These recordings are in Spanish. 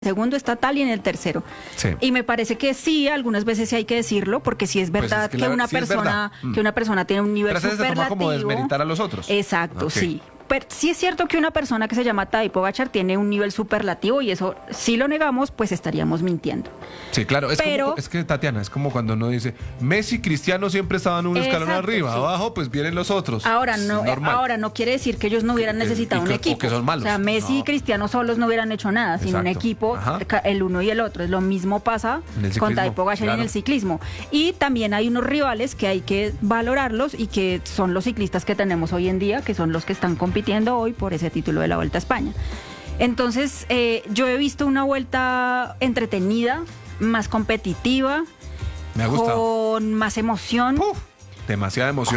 segundo estatal y en el tercero. Sí. Y me parece que sí, algunas veces sí hay que decirlo, porque sí es verdad Pues es que una sí es persona, verdad. que una persona tiene un nivel Pero a veces se toma superlativo. como desmeritar a los otros. Exacto, Ok. sí. Pero sí es cierto que una persona que se llama Tadej Pogačar tiene un nivel superlativo y eso, si lo negamos, pues estaríamos mintiendo. Sí, claro. Pero- Es que, Tatiana, es como cuando uno dice, Messi y Cristiano siempre estaban un escalón Exacto, arriba, sí. abajo pues vienen los otros. Ahora Es no, normal. ahora no quiere decir que ellos no hubieran necesitado y un que- o equipo. que son malos. O sea, Messi y No. Cristiano solos no hubieran hecho nada, sino un Exacto. equipo, Ajá. el uno y el otro. Lo mismo pasa En el con ciclismo, Tadej Pogačar en claro. el ciclismo. Y también hay unos rivales que hay que valorarlos y que son los ciclistas que tenemos hoy en día, que son los que están compitiendo hoy por ese título de la Vuelta a España. Entonces, yo he visto una vuelta entretenida, más competitiva, Me ha gustado. con más emoción. Uf, demasiada emoción.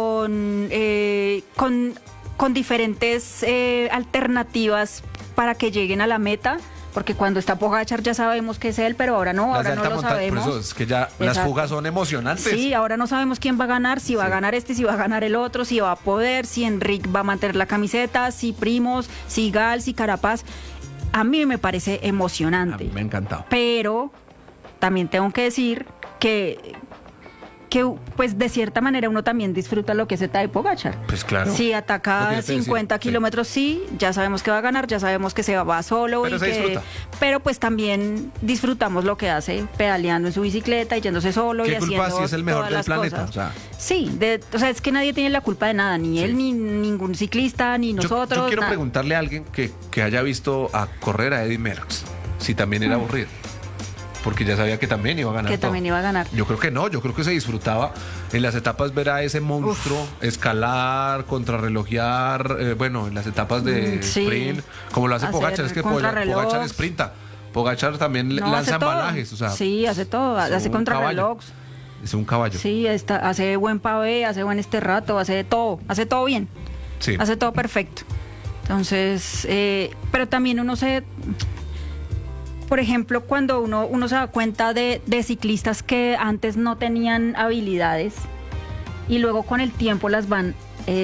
Con diferentes alternativas para que lleguen a la meta, porque cuando está Pogačar ya sabemos que es él, pero ahora no, Las ahora de no alta lo montaña, sabemos. por eso es que ya las Exacto. fugas son emocionantes. Sí, ahora no sabemos quién va a ganar, si va a Sí. ganar este, si va a ganar el otro, si va a poder, si Enric va a mantener la camiseta, si Primoz, si Gal, si Carapaz. A mí me parece A emocionante. mí me ha encantado. Pero también tengo que decir que pues de cierta manera uno también disfruta lo que es Tadej Pogačar. Pues claro. Si Lo que ataca yo te decía, 50 sí. kilómetros, sí, ya sabemos que va a ganar, ya sabemos que se va solo. Pero y se que, disfruta. pero pues también disfrutamos lo que hace pedaleando en su bicicleta y yéndose solo y ¿Qué culpa haciendo si es el mejor todas del las planeta? cosas. O sea, Sí, o sea, es que nadie tiene la culpa de nada, ni Sí. él, ni ningún ciclista, ni nosotros. Yo quiero nada. preguntarle a alguien que haya visto a correr a Eddy Merckx si también era aburrido. Porque ya sabía que también iba a ganar. Que todo. también iba a ganar. Yo creo que no, yo creo que se disfrutaba en las etapas ver a ese monstruo escalar, contrarrelojear, bueno, en las etapas de Sí. sprint, como lo hace Hacer Pogačar, es que contrarreloj. Pogačar sprinta. Pogačar también No, lanza hace todo. embalajes, o sea, Sí, hace todo, es hace un contrarreloj. caballo. Es un caballo. Sí, hace buen pavé, hace buen rato, hace todo bien. Sí. Hace todo perfecto. Entonces, pero también uno por ejemplo, cuando uno se da cuenta de ciclistas que antes no tenían habilidades y luego con el tiempo las van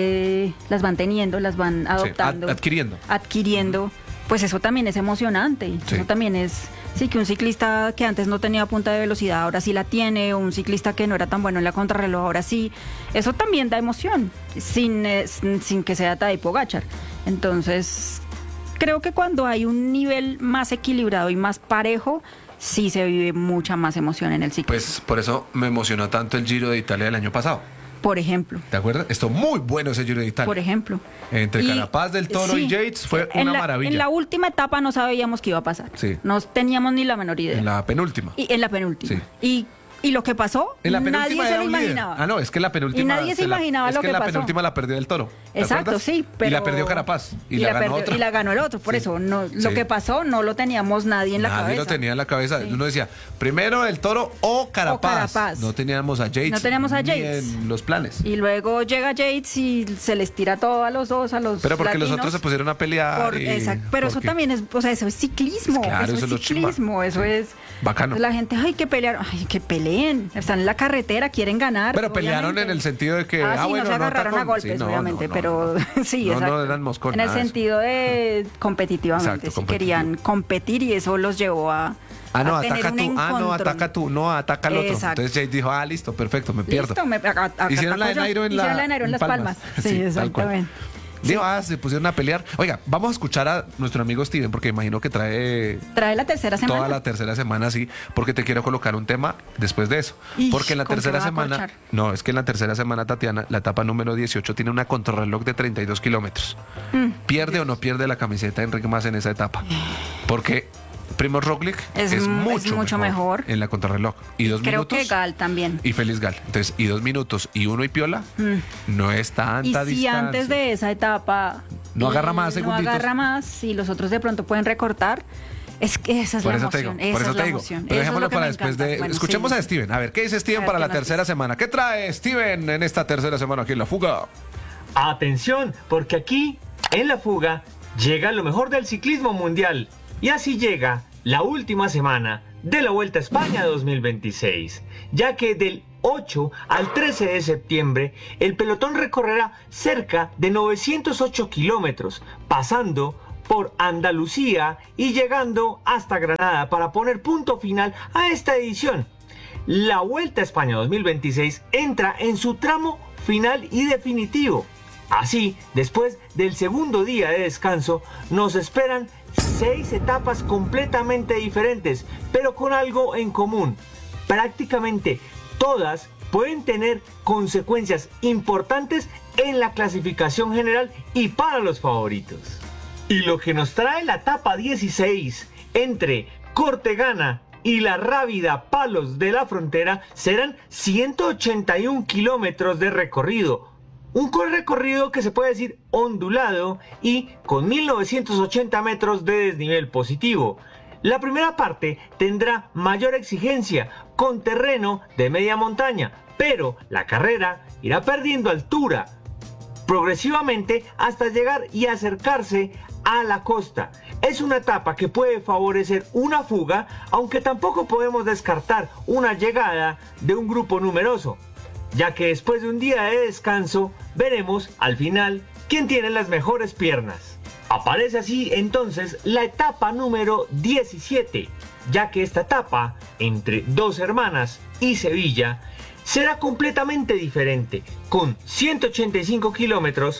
teniendo, las van Sí, adoptando, adquiriendo. pues eso también es emocionante. Sí. Eso también es, sí, que un ciclista que antes no tenía punta de velocidad ahora sí la tiene, o un ciclista que no era tan bueno en la contrarreloj ahora sí. Eso también da emoción, sin que sea Tadej Pogačar. Entonces, creo que cuando hay un nivel más equilibrado y más parejo, sí se vive mucha más emoción en el ciclismo. Pues por eso me emocionó tanto el Giro de Italia del año pasado. Por ejemplo. ¿Te acuerdas? Estuvo muy bueno ese Giro de Italia. Por ejemplo. Entre Y- Carapaz del Toro sí, y Yates fue en una la- maravilla. En la última etapa no sabíamos qué iba a pasar. Sí. No teníamos ni la menor idea. En la penúltima. Y en la penúltima. Sí. Y lo que pasó, En la nadie penúltima se era lo un líder. imaginaba. Ah, no, es que la penúltima. Y nadie se imaginaba es lo que que la pasó. penúltima la perdió del Toro. ¿Te Exacto, acuerdas? sí. Pero... Y la perdió Carapaz. Y, la ganó perdió- otra. Y la ganó el otro. Por Sí. eso, no, Sí. lo que pasó no lo teníamos nadie en la cabeza. Nadie lo tenía en la cabeza. Sí. Uno decía, primero el Toro o Carapaz. Carapaz. No teníamos a Yates. No teníamos a ni Yates. en los planes. Y luego llega Yates y se les tira todo a los dos, a los Pero porque los latinos. otros se pusieron a pelear. Exacto, pero eso porque- también es, o sea, eso es ciclismo, Claro, eso eso es es lo chimba. ciclismo, eso es Bacano. La gente, ay, que pelearon, ay, que peleen, están en la carretera, quieren ganar. Pero pelearon obviamente. en el sentido de que. sí, bueno, no se agarraron atacó. a golpes, Sí, no, obviamente, no, pero no. sí, No, exacto. no eran moscón, En el nada de eso. sentido de competitivamente, Exacto, sí competitivo. querían competir y eso los llevó a No, a tener ataca un tú. No, encontrón. ataca tú. No, ataca al otro. Exacto. Entonces Jay dijo, listo, perfecto, me pierdo. Listo, Hicieron la de Nairo en Hicieron la de Nairo en Las Palmas. Sí, tal cual. exactamente. Dijo, se pusieron a pelear. Oiga, vamos a escuchar a nuestro amigo Steven, porque imagino que trae Trae la tercera semana. toda la tercera semana, sí, porque te quiero colocar un tema después de eso. Ish, Porque en la ¿con qué tercera va a semana, corchar? no, es que en la tercera semana, Tatiana, la etapa número 18 tiene una contrarreloj de 32 kilómetros. ¿Pierde o no pierde la camiseta Enrique Mas en esa etapa? Porque Primoz Roglic es mucho mejor. en la contrarreloj. Y 2 Creo minutos. que Gal también. Y Félix Gal. Entonces, y 2 minutos y uno y Piola, no es tanta Y si distancia. antes de esa etapa No agarra más no segunditos. agarra más y los otros de pronto pueden recortar, es que esa es Por la eso te emoción. digo, por esa eso es te la digo. emoción. Pero Eso es dejémoslo lo que para me después encanta. de. Bueno, Escuchemos sí. a Steven. A ver, ¿qué dice Steven A ver, para ¿qué la nos tercera dice? semana? ¿Qué trae Steven en esta tercera semana aquí en La Fuga? Atención, porque aquí, en La Fuga, llega lo mejor del ciclismo mundial. Y así llega la última semana de la Vuelta a España 2026, ya que del 8 al 13 de septiembre el pelotón recorrerá cerca de 908 kilómetros, pasando por Andalucía y llegando hasta Granada para poner punto final a esta edición. La Vuelta a España 2026 entra en su tramo final y definitivo. Así, después del segundo día de descanso, nos esperan 6 etapas completamente diferentes, pero con algo en común. Prácticamente todas pueden tener consecuencias importantes en la clasificación general y para los favoritos. Y lo que nos trae la etapa 16 entre Cortegana y la Rábida Palos de la Frontera serán 181 kilómetros de recorrido. Un recorrido que se puede decir ondulado y con 1980 metros de desnivel positivo. La primera parte tendrá mayor exigencia con terreno de media montaña, pero la carrera irá perdiendo altura progresivamente hasta llegar y acercarse a la costa. Es una etapa que puede favorecer una fuga, aunque tampoco podemos descartar una llegada de un grupo numeroso, ya que después de un día de descanso veremos al final quién tiene las mejores piernas. Aparece así entonces la etapa número 17, ya que esta etapa entre Dos Hermanas y Sevilla será completamente diferente, con 185 kilómetros,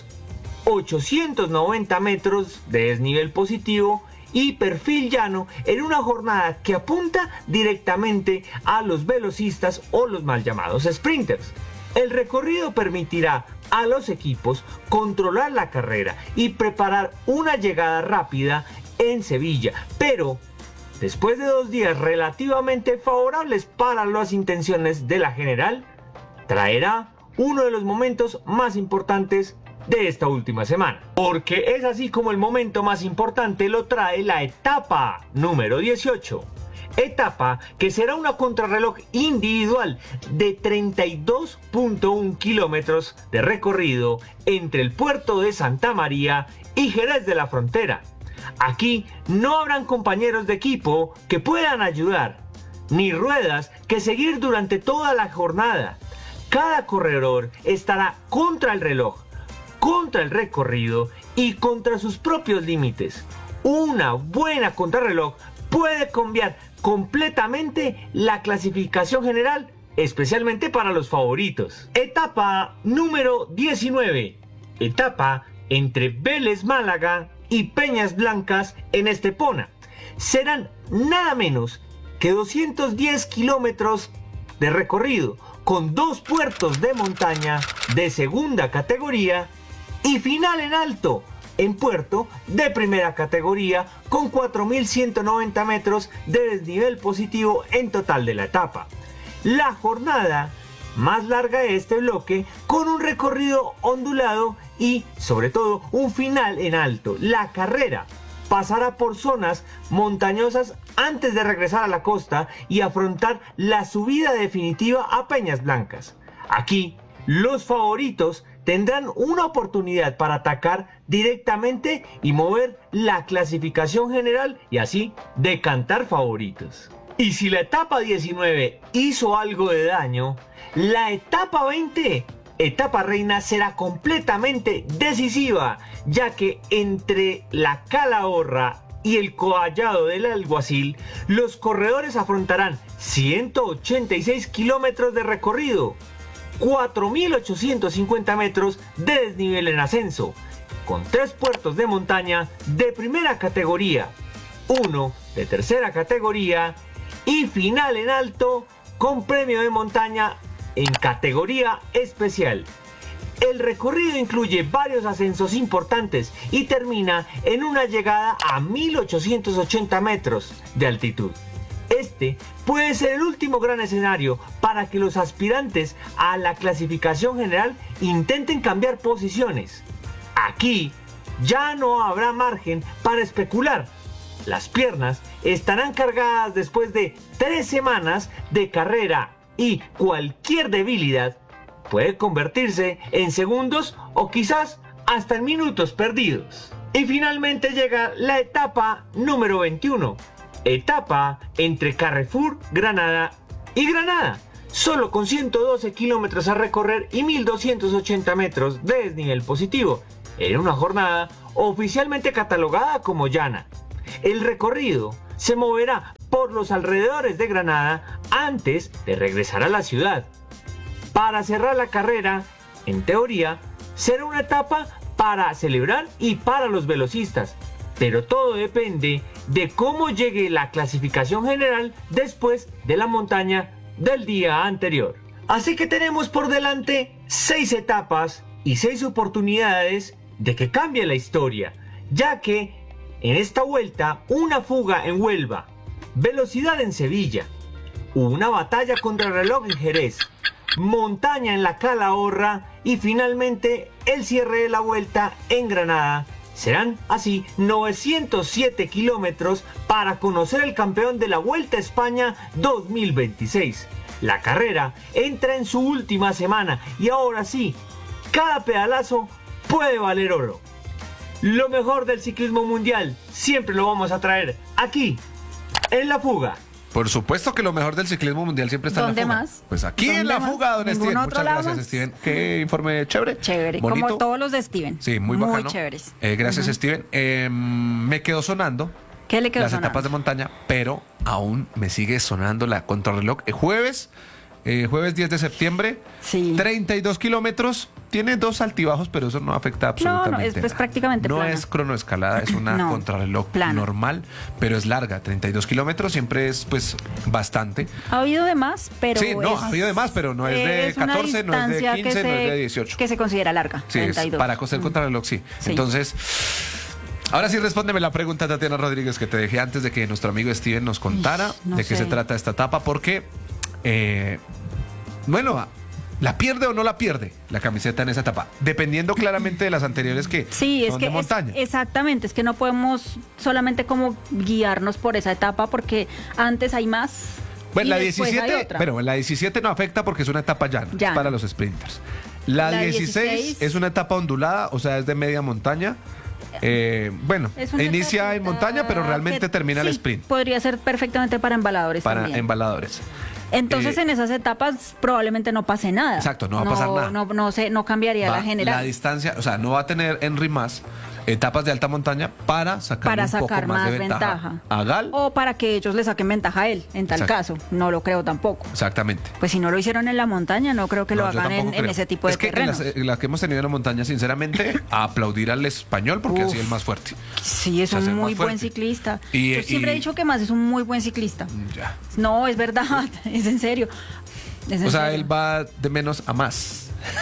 890 metros de desnivel positivo y perfil llano en una jornada que apunta directamente a los velocistas o los mal llamados sprinters. El recorrido permitirá a los equipos controlar la carrera y preparar una llegada rápida en Sevilla, pero después de 2 días relativamente favorables para las intenciones de la general, traerá uno de los momentos más importantes de esta última semana. Porque es así como el momento más importante lo trae la etapa número 18. Etapa que será una contrarreloj individual de 32.1 kilómetros de recorrido entre el puerto de Santa María y Jerez de la Frontera. Aquí no habrán compañeros de equipo que puedan ayudar, ni ruedas que seguir durante toda la jornada. Cada corredor estará contra el reloj, contra el recorrido y contra sus propios límites. Una buena contrarreloj puede cambiar completamente la clasificación general, especialmente para los favoritos. Etapa número 19. Etapa entre Vélez Málaga y Peñas Blancas en Estepona. Serán nada menos que 210 kilómetros de recorrido, con 2 puertos de montaña de segunda categoría y final en alto en puerto de primera categoría con 4.190 metros de desnivel positivo en total de la etapa. La jornada más larga de este bloque, con un recorrido ondulado y sobre todo un final en alto. La carrera pasará por zonas montañosas antes de regresar a la costa y afrontar la subida definitiva a Peñas Blancas. Aquí los favoritos tendrán una oportunidad para atacar directamente y mover la clasificación general y así decantar favoritos. Y si la etapa 19 hizo algo de daño, la etapa 20, etapa reina, será completamente decisiva, ya que entre la Calahorra y el Collado del Alguacil, los corredores afrontarán 186 kilómetros de recorrido, 4.850 metros de desnivel en ascenso, con 3 puertos de montaña de primera categoría, 1 de tercera categoría y final en alto con premio de montaña en categoría especial. El recorrido incluye varios ascensos importantes y termina en una llegada a 1.880 metros de altitud. Este puede ser el último gran escenario para que los aspirantes a la clasificación general intenten cambiar posiciones. Aquí ya no habrá margen para especular. Las piernas estarán cargadas después de 3 semanas de carrera y cualquier debilidad puede convertirse en segundos o quizás hasta en minutos perdidos. Y finalmente llega la etapa número 21. Etapa entre Carrefour, Granada y Granada, solo con 112 kilómetros a recorrer y 1.280 metros de desnivel positivo, en una jornada oficialmente catalogada como llana. El recorrido se moverá por los alrededores de Granada antes de regresar a la ciudad. Para cerrar la carrera, en teoría, será una etapa para celebrar y para los velocistas, pero todo depende de cómo llegue la clasificación general después de la montaña del día anterior. Así que tenemos por delante 6 etapas y 6 oportunidades de que cambie la historia, ya que en esta vuelta una fuga en Huelva, velocidad en Sevilla, una batalla contra el reloj en Jerez, montaña en la Calahorra y finalmente el cierre de la vuelta en Granada. Serán así 907 kilómetros para conocer el campeón de la Vuelta a España 2026. La carrera entra en su última semana y ahora sí, cada pedalazo puede valer oro. Lo mejor del ciclismo mundial siempre lo vamos a traer aquí, en La Fuga. Por supuesto que lo mejor del ciclismo mundial siempre está en La Fuga. ¿Dónde más? Pues aquí en La Fuga, don Steven. Muchas gracias, Steven. Qué informe chévere. Chévere, bonito. como todos los de Steven. Sí, muy bacano. Muy chéveres. Gracias, Steven. Me quedó sonando ¿Qué le quedó las sonando? etapas de montaña, pero aún me sigue sonando la contrarreloj. Jueves 10 de septiembre, Sí. 32 kilómetros. Tiene 2 altibajos, pero eso no afecta absolutamente No, es pues nada. prácticamente No plana. es cronoescalada, es una No, contrarreloj plana. normal, pero es larga. 32 kilómetros siempre es pues bastante. Ha habido de más, pero Sí, no, ha habido de más, pero no es de una 14, no es de distancia 15, no es de 18. Que se considera larga, Sí, es 32. para coser contrarreloj, sí. Sí. Entonces, ahora sí respóndeme la pregunta, Tatiana Rodríguez, que te dejé antes de que nuestro amigo Steven nos contara No de qué sé. se trata esta etapa, porque, bueno, ¿la pierde o no la pierde la camiseta en esa etapa? Dependiendo claramente de las anteriores que Sí, es son que de montaña. exactamente, es que no podemos solamente como guiarnos por esa etapa porque antes hay más. Bueno, y la después hay 17, otra. pero la 17 no afecta porque es una etapa llana, es Llana. para los sprinters. La La 16 16 es una etapa ondulada, o sea, es de media montaña. Bueno, Es una inicia en etapita montaña, pero realmente que termina el sí, sprint Podría ser perfectamente para embaladores para también. embaladores. Entonces en esas etapas probablemente no pase nada. Exacto, no va a pasar nada. No cambiaría Va la general. La distancia, o sea, no va a tener Henry más etapas de alta montaña para sacar un poco más de ventaja a Gal. O para que ellos le saquen ventaja a él, en tal Exacto. caso. No lo creo tampoco. Exactamente. Pues si no lo hicieron en la montaña, no creo que lo No, yo hagan tampoco en creo. ese tipo de es que terrenos. en las que hemos tenido en la montaña, sinceramente, a aplaudir al español porque Uf. así es el más fuerte. Sí, es O sea, ser un más muy buen fuerte. ciclista. Y- Yo siempre he dicho que más es un muy buen ciclista. Ya. No, es verdad, es en serio. Es en O sea, serio. él va de menos a más.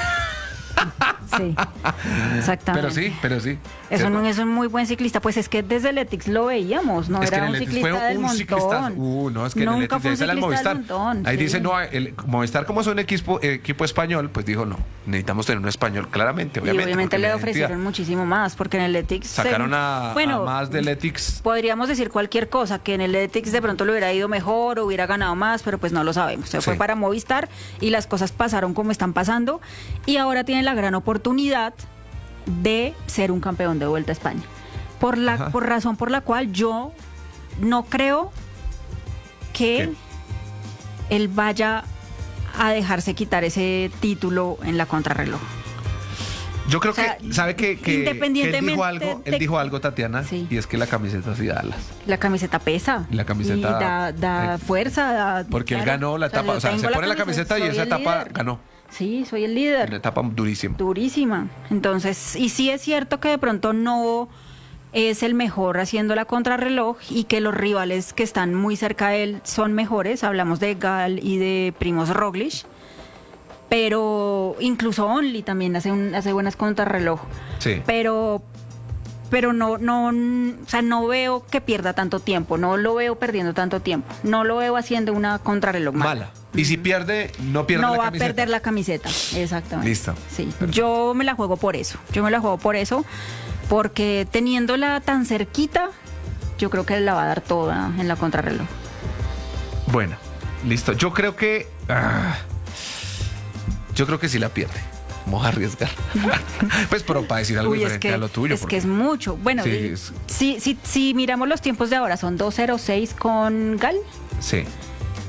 Sí, exactamente. Pero sí. Es un muy buen ciclista. Pues es que desde el Etix lo veíamos, no Es que era en un el Etix ciclista fue del un montón. ciclista. No, es que en el Nunca Etix fue un ese era el ciclista del Movistar. montón, Ahí sí. dice, no, el Movistar, como es un equipo español, pues dijo, no, necesitamos tener un español, claramente, Y obviamente. obviamente porque le la ofrecieron identidad. muchísimo más, porque en el Etix... Sacaron a más del Etix. Podríamos decir cualquier cosa, que en el Etix de pronto le hubiera ido mejor o hubiera ganado más, pero pues no lo sabemos. Se fue Sí. para Movistar y las cosas pasaron como están pasando y ahora tiene la gran oportunidad de ser un campeón de Vuelta a España. Ajá. Por razón por la cual yo no creo que él vaya a dejarse quitar ese título en la contrarreloj. Yo creo O sea, que, ¿sabe que él independientemente dijo algo, Tatiana, Sí. y es que la camiseta sí da alas. La camiseta pesa. La camiseta- Y da fuerza. Porque él claro. ganó la etapa, o sea, yo se tengo pone la camiseta y soy esa el etapa líder. ganó. Sí, soy el Una líder. etapa durísima. Durísima. Entonces, y sí es cierto que de pronto no es el mejor haciendo la contrarreloj y que los rivales que están muy cerca de él son mejores. Hablamos de Gal y de Primož Roglič. Pero incluso Only también hace buenas contrarreloj. Sí. Pero o sea, no veo que pierda tanto tiempo, no lo veo perdiendo tanto tiempo, no lo veo haciendo una contrarreloj Mala. Y si pierde, no pierde no la va camiseta. a perder la camiseta, exactamente. Listo. Sí, Perfecto. yo me la juego por eso, porque teniéndola tan cerquita, yo creo que la va a dar toda en la contrarreloj. Bueno, listo. Yo creo que sí la pierde. Vamos a arriesgar. Pues pero para decir algo diferente a lo tuyo. Es porque- que es mucho. Bueno, Sí, es- si miramos los tiempos de ahora, son 2:06 con Gal. Sí.